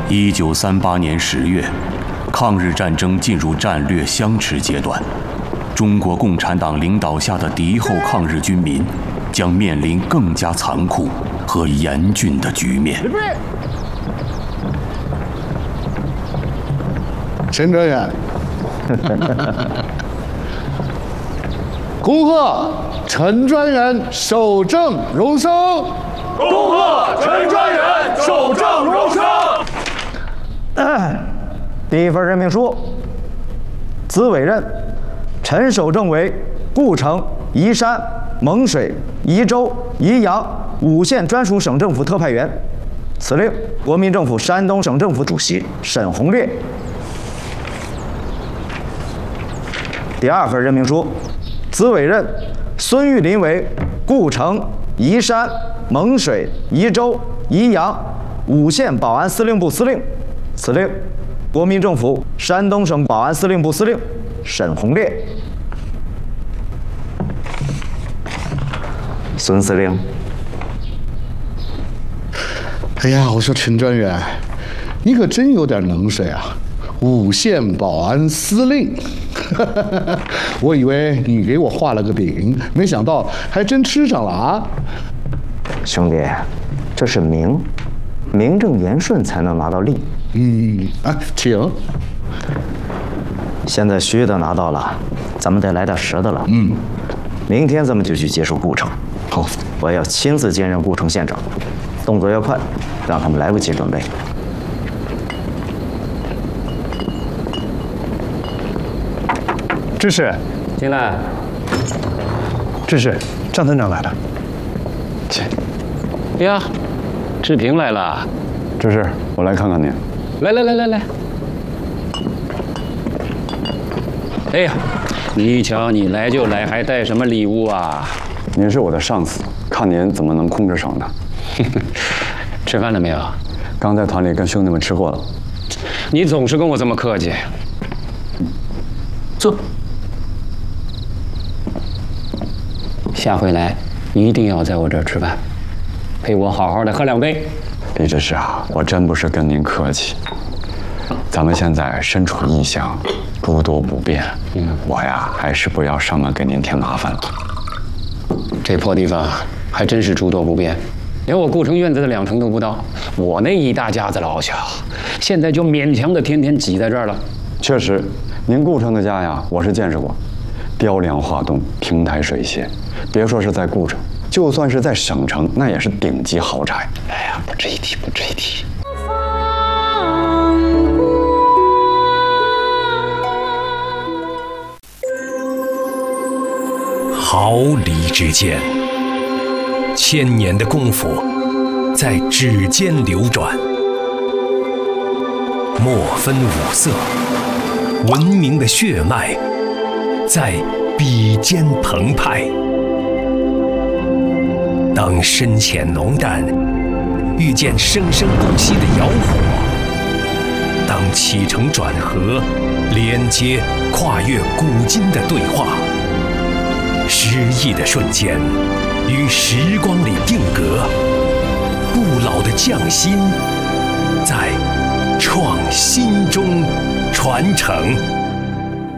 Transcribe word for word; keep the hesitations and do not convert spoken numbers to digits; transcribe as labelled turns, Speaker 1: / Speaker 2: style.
Speaker 1: 一九三八年十月，抗日战争进入战略相持阶段，中国共产党领导下的敌后抗日军民将面临更加残酷和严峻的局面。
Speaker 2: 陈专员，恭贺陈专员守正荣升！
Speaker 3: 恭贺陈专员守正荣升！
Speaker 4: 第一份任命书，兹委任陈守正为故城、宜山、蒙水、宜州、宜阳五县专属省政府特派员。此令国民政府山东省政府主席沈鸿烈。第二份任命书，兹委任孙玉林为故城、宜山、蒙水、宜州、宜阳五县保安司令部司令。此令国民政府山东省保安司令部司令沈鸿烈。孙司令，
Speaker 2: 哎呀，我说陈专员，你可真有点能水啊！五县保安司令，我以为你给我画了个饼，没想到还真吃上了啊！
Speaker 4: 兄弟，这是名，名正言顺才能拿到利。
Speaker 2: 嗯啊，请。
Speaker 4: 现在虚的拿到了，咱们得来点实的了。
Speaker 2: 嗯，
Speaker 4: 明天咱们就去接收顾城。
Speaker 2: 好，
Speaker 4: 我要亲自兼任顾城县长，动作要快，让他们来不及准备。
Speaker 5: 知识，
Speaker 6: 进来。
Speaker 5: 知识，张团长来了。
Speaker 6: 切。呀，志平来了。
Speaker 7: 知识，我来看看您。
Speaker 6: 来来来来来。哎呀，你瞧你来就来，还带什么礼物啊？
Speaker 7: 您是我的上司，看您怎么能控制省呢？
Speaker 6: 吃饭了没有？
Speaker 7: 刚在团里跟兄弟们吃过了。
Speaker 6: 你总是跟我这么客气。坐。下回来一定要在我这儿吃饭，陪我好好的喝两杯。
Speaker 7: 李知识啊，我真不是跟您客气。咱们现在身处异乡，诸多不便，嗯，我呀还是不要上门给您添麻烦了。
Speaker 6: 这破地方还真是诸多不便，连我顾城院子的两成都不到。我那一大家子老小，现在就勉强的天天挤在这儿了。
Speaker 7: 确实，您顾城的家呀，我是见识过，雕梁画栋，亭台水榭，别说是在顾城，就算是在省城，那也是顶级豪宅。
Speaker 6: 哎呀，不值一提，不值一提。
Speaker 8: 毫厘之间，千年的功夫在指尖流转，莫分五色，文明的血脉在笔尖澎湃。当深浅浓淡遇见生生不息的窑火，当起承转合连接跨越古今的对话，诗意的瞬间于时光里定格，不老的匠心在创新中传承。